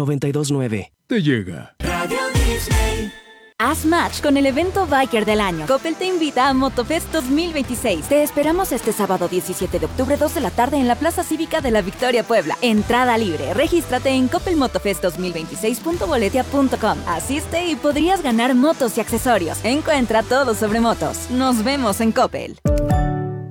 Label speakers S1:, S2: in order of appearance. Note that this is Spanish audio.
S1: 92.9.
S2: Te llega.
S3: Radio Disney.
S4: Haz match con el evento Biker del año. Coppel te invita a Motofest 2026. Te esperamos este sábado 17 de octubre, 2 de la tarde en la Plaza Cívica de la Victoria, Puebla. Entrada libre. Regístrate en coppelmotofest2026.boletia.com. Asiste y podrías ganar motos y accesorios. Encuentra todo sobre motos. Nos vemos en Coppel.